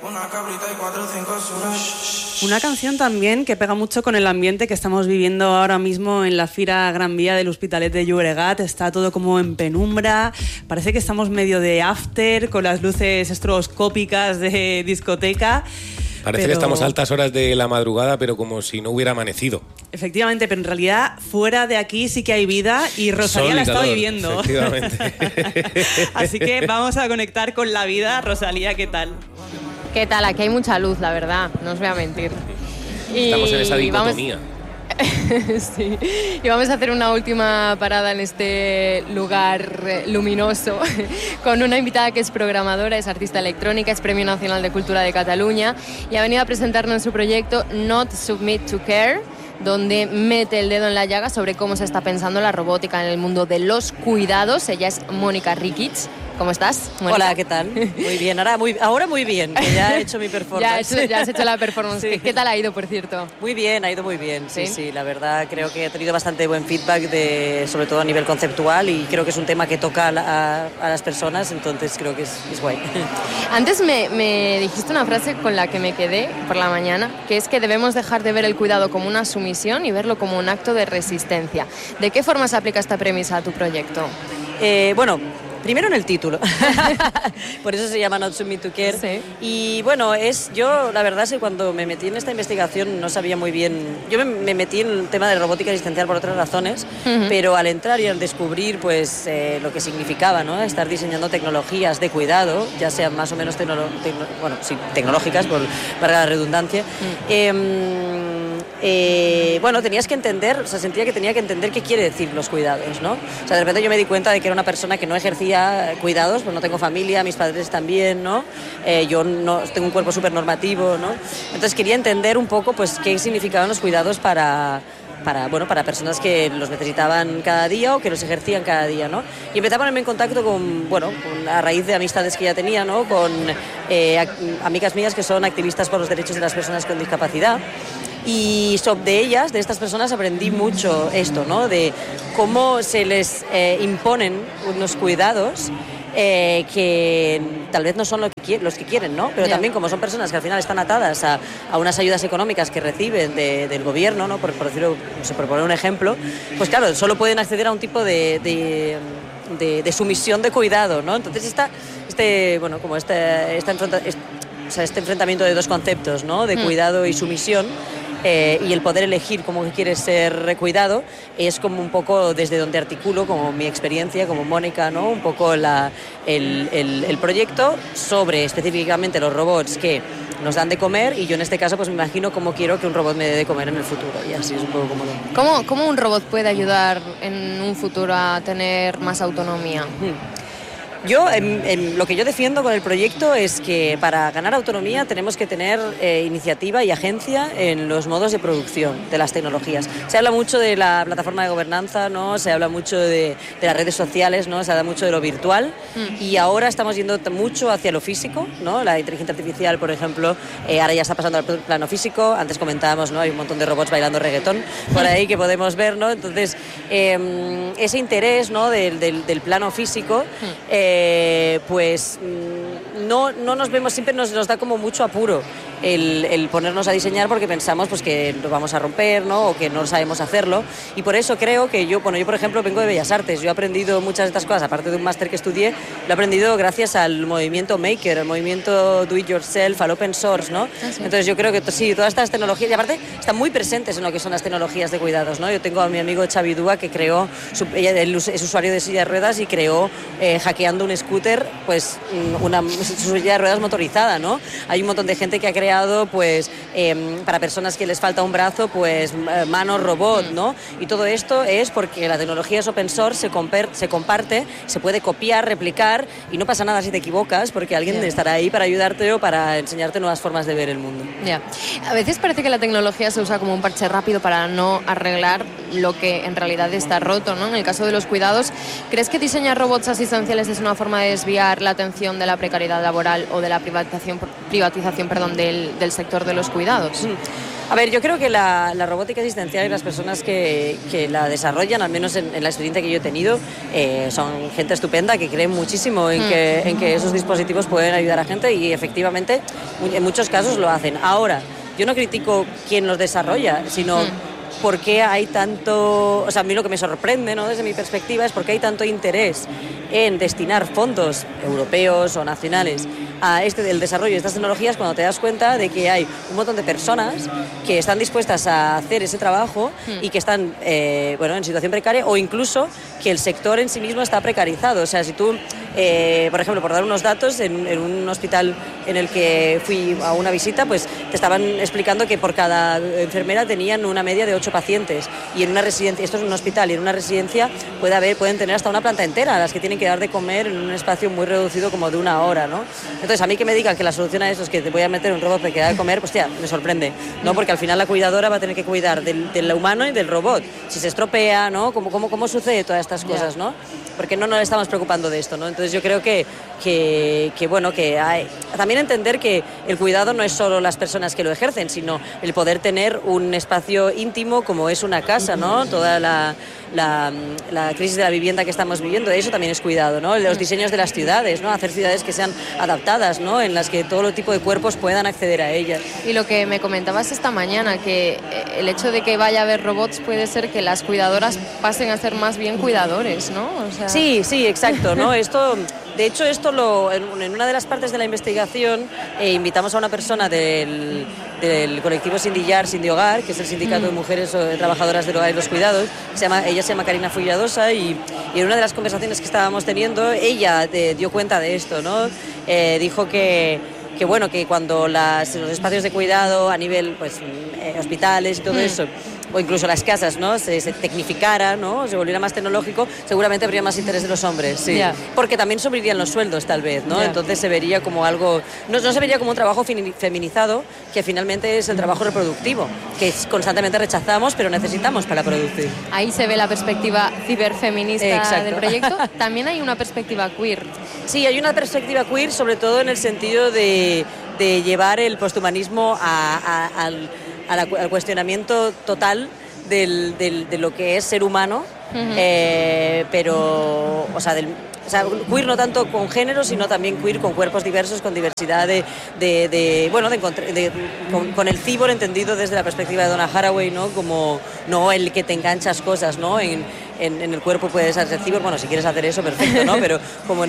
Una canción también que pega mucho con el ambiente que estamos viviendo ahora mismo en la Fira Gran Vía del Hospitalet de Llobregat. Está todo como en penumbra, parece que estamos medio de after, con las luces estroboscópicas de discoteca. Parece que estamos a altas horas de la madrugada, pero como si no hubiera amanecido. Efectivamente, pero en realidad fuera de aquí sí que hay vida y Rosalía la está viviendo. Efectivamente. Así que vamos a conectar con la vida. Rosalía, ¿qué tal? ¿Qué tal? Aquí hay mucha luz, la verdad, no os voy a mentir. Estamos en esa dicotomía. Sí, y vamos a hacer una última parada en este lugar luminoso con una invitada que es programadora, es artista electrónica, es Premio Nacional de Cultura de Cataluña y ha venido a presentarnos su proyecto Not Submit to Care, donde mete el dedo en la llaga sobre cómo se está pensando la robótica en el mundo de los cuidados. Ella es Mónica Rikic. ¿Cómo estás, Mónica? Hola, ¿qué tal? Muy bien, ahora muy bien, que ya he hecho mi performance. Ya has hecho la performance. Sí. ¿Qué tal ha ido, por cierto? Muy bien, ha ido muy bien, ¿Sí? sí, la verdad creo que he tenido bastante buen feedback, sobre todo a nivel conceptual, y creo que es un tema que toca a las personas, entonces creo que es guay. Antes me dijiste una frase con la que me quedé por la mañana, que es que debemos dejar de ver el cuidado como una sumisión y verlo como un acto de resistencia. ¿De qué forma se aplica esta premisa a tu proyecto? Bueno, primero en el título, por eso se llama Not Submit to Care. Sí. Y bueno, yo la verdad es que cuando me metí en esta investigación no sabía muy bien, yo me metí en el tema de robótica asistencial por otras razones, pero al entrar y al descubrir pues lo que significaba, ¿no? Estar diseñando tecnologías de cuidado, ya sean más o menos tecnológicas, por valga la redundancia, bueno, tenías que entender, o sea, sentía que tenía que entender qué quiere decir los cuidados, ¿no? O sea, de repente yo me di cuenta de que era una persona que no ejercía cuidados, pues no tengo familia, mis padres también, ¿no? Yo no tengo un cuerpo súper normativo, ¿no? Entonces quería entender un poco, pues, qué significaban los cuidados para personas que los necesitaban cada día o que los ejercían cada día, ¿no? Y empecé a ponerme en contacto a raíz de amistades que ya tenía, ¿no? Con amigas mías que son activistas por los derechos de las personas con discapacidad. Y de estas personas aprendí mucho esto, ¿no? De cómo se les imponen unos cuidados que tal vez no son los que quieren, ¿no? Pero también como son personas que al final están atadas a unas ayudas económicas que reciben del gobierno, ¿no? Por poner un ejemplo, pues claro, solo pueden acceder a un tipo de sumisión de cuidado, ¿no? Entonces este enfrentamiento de dos conceptos, ¿no? De cuidado y sumisión. Y el poder elegir cómo quieres ser cuidado es como un poco desde donde articulo como mi experiencia como Mónica, ¿no? Un poco el proyecto sobre específicamente los robots que nos dan de comer, y yo en este caso pues me imagino cómo quiero que un robot me dé de comer en el futuro, y así es un poco como ¿Cómo un robot puede ayudar en un futuro a tener más autonomía? Yo, lo que yo defiendo con el proyecto es que para ganar autonomía tenemos que tener iniciativa y agencia en los modos de producción de las tecnologías. Se habla mucho de la plataforma de gobernanza, ¿no? Se habla mucho de las redes sociales, ¿no? Se habla mucho de lo virtual, y ahora estamos yendo mucho hacia lo físico, ¿no? La inteligencia artificial, por ejemplo, ahora ya está pasando al plano físico. Antes comentábamos, ¿no? Hay un montón de robots bailando reggaetón por ahí que podemos ver, ¿no? Entonces, ese interés, ¿no? del plano físico, pues no nos vemos, siempre nos da como mucho apuro el ponernos a diseñar, porque pensamos pues que lo vamos a romper, ¿no? O que no sabemos hacerlo, y por eso creo que yo por ejemplo vengo de Bellas Artes. Yo he aprendido muchas de estas cosas, aparte de un máster que estudié, lo he aprendido gracias al movimiento maker, al movimiento do it yourself, al open source, ¿no? Entonces yo creo que sí, todas estas tecnologías, y aparte están muy presentes en lo que son las tecnologías de cuidados, ¿no? Yo tengo a mi amigo Xavi Dúa, que creó, él es usuario de silla de ruedas y creó, hackeando un scooter, pues su silla de ruedas motorizada, ¿no? Hay un montón de gente que ha creado pues para personas que les falta un brazo, pues mano robot, ¿no? Y todo esto es porque la tecnología es open source, se comparte, se puede copiar, replicar, y no pasa nada si te equivocas, porque alguien estará ahí para ayudarte o para enseñarte nuevas formas de ver el mundo. A veces parece que la tecnología se usa como un parche rápido para no arreglar lo que en realidad está roto, ¿no? En el caso de los cuidados, ¿crees que diseñar robots asistenciales es una forma de desviar la atención de la precariedad laboral o de la privatización del sector de los cuidados? A ver, yo creo que la robótica asistencial y las personas que la desarrollan, al menos en la experiencia que yo he tenido, son gente estupenda que creen muchísimo en que esos dispositivos pueden ayudar a gente y efectivamente en muchos casos lo hacen. Ahora, yo no critico quién los desarrolla, sino por qué hay tanto... O sea, a mí lo que me sorprende, ¿no?, desde mi perspectiva es por qué hay tanto interés en destinar fondos europeos o nacionales a el desarrollo de estas tecnologías cuando te das cuenta de que hay un montón de personas que están dispuestas a hacer ese trabajo y que están en situación precaria, o incluso que el sector en sí mismo está precarizado. O sea, si tú, por ejemplo, por dar unos datos, en un hospital en el que fui a una visita, pues te estaban explicando que por cada enfermera tenían una media de 8 pacientes, y en una residencia, esto es un hospital, y en una residencia pueden tener hasta una planta entera a las que tienen que dar de comer en un espacio muy reducido como de 1 hora, ¿no? Entonces, a mí que me digan que la solución a eso es que te voy a meter un robot para que da de comer, pues tía, me sorprende, ¿no? Porque al final la cuidadora va a tener que cuidar del humano y del robot. Si se estropea, ¿no? ¿Cómo sucede todas estas cosas, ¿no? Porque no nos estamos preocupando de esto, ¿no? Entonces yo creo que hay también entender que el cuidado no es solo las personas que lo ejercen, sino el poder tener un espacio íntimo como es una casa, ¿no? Toda la crisis de la vivienda que estamos viviendo, eso también es cuidado, ¿no? Los diseños de las ciudades, ¿no? Hacer ciudades que sean adaptadas, ¿no? En las que todo tipo de cuerpos puedan acceder a ellas. Y lo que me comentabas esta mañana, que el hecho de que vaya a haber robots puede ser que las cuidadoras pasen a ser más bien cuidadores, ¿no? O sea... Sí, exacto, ¿no? De hecho, en una de las partes de la investigación invitamos a una persona del colectivo Sin Dillar, Sin de Hogar, que es el sindicato de mujeres trabajadoras del hogar y los cuidados. Ella se llama Karina Fulladosa y en una de las conversaciones que estábamos teniendo, ella dio cuenta de esto, ¿no? Dijo que cuando los espacios de cuidado a nivel hospitales y todo eso, o incluso las casas, ¿no?, se tecnificara, ¿no?, se volviera más tecnológico, seguramente habría más interés de los hombres, sí. Yeah. Porque también subirían los sueldos, tal vez, ¿no? Yeah. Entonces se vería como algo... No se vería como un trabajo feminizado, que finalmente es el trabajo reproductivo, que constantemente rechazamos, pero necesitamos para producir. Ahí se ve la perspectiva ciberfeminista del proyecto. También hay una perspectiva queer. Sí, hay una perspectiva queer, sobre todo en el sentido de llevar el posthumanismo al cuestionamiento total de lo que es ser humano, pero, queer no tanto con género, sino también queer con cuerpos diversos, con diversidad con el cibor entendido desde la perspectiva de Donna Haraway, ¿no? Como no el que te enganchas cosas, ¿no? En el cuerpo puedes hacer cibor, bueno, si quieres hacer eso, perfecto, ¿no? Pero como en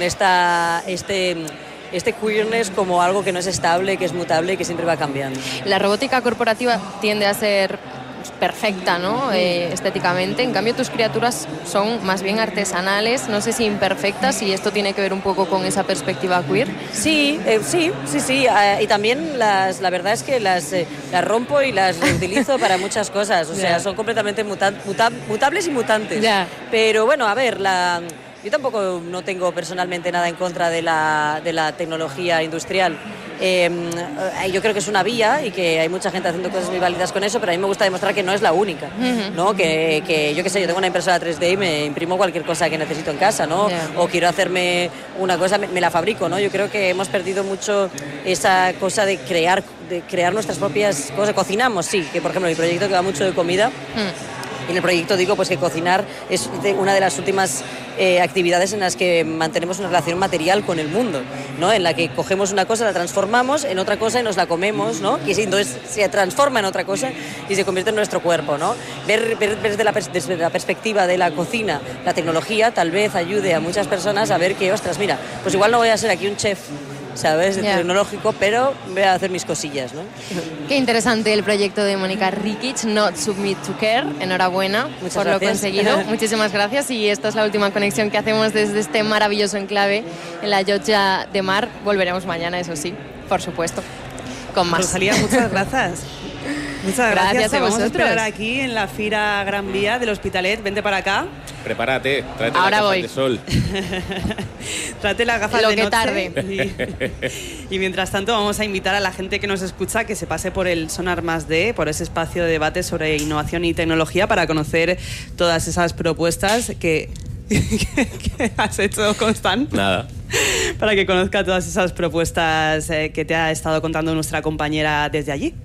este queerness como algo que no es estable, que es mutable y que siempre va cambiando. La robótica corporativa tiende a ser perfecta, ¿no? Estéticamente. En cambio, tus criaturas son más bien artesanales, no sé si imperfectas, y esto tiene que ver un poco con esa perspectiva queer. Sí. Y también la verdad es que las rompo y las reutilizo para muchas cosas. O sea, son completamente mutables y mutantes. Yeah. Pero bueno, a ver, yo tampoco no tengo personalmente nada en contra de la tecnología industrial. Yo creo que es una vía y que hay mucha gente haciendo cosas muy válidas con eso, pero a mí me gusta demostrar que no es la única, ¿no? Que yo qué sé, yo tengo una impresora 3D y me imprimo cualquier cosa que necesito en casa, ¿no? Yeah. O quiero hacerme una cosa, me la fabrico, ¿no? Yo creo que hemos perdido mucho esa cosa de crear nuestras propias cosas. Cocinamos, sí, que por ejemplo mi proyecto que va mucho de comida. Y en el proyecto digo pues que cocinar es una de las últimas actividades en las que mantenemos una relación material con el mundo, ¿no? En la que cogemos una cosa, la transformamos en otra cosa y nos la comemos, ¿no? Y entonces se transforma en otra cosa y se convierte en nuestro cuerpo, ¿no? Ver desde la perspectiva de la cocina, la tecnología tal vez ayude a muchas personas a ver que, ostras, mira, pues igual no voy a ser aquí un chef, ¿sabes? Tecnológico, pero voy a hacer mis cosillas, ¿no? Qué interesante el proyecto de Mónica Rikic, Not Submit to Care. Enhorabuena por lo conseguido. Muchísimas gracias, y esta es la última conexión que hacemos desde este maravilloso enclave en la Llotja de Mar. Volveremos mañana, eso sí, por supuesto, con más. Rosalía, muchas gracias. Muchas gracias. A vosotros. Vamos a esperar aquí en la Fira Gran Vía del Hospitalet. Vente para acá. Prepárate, tráete ahora las gafas voy. de sol. Tráete las gafas lo de que noche. Tarde. Y mientras tanto vamos a invitar a la gente que nos escucha que se pase por el Sonar Más D, por ese espacio de debate sobre innovación y tecnología, para conocer todas esas propuestas que has hecho, Constant. Nada. Para que conozca todas esas propuestas que te ha estado contando nuestra compañera desde allí.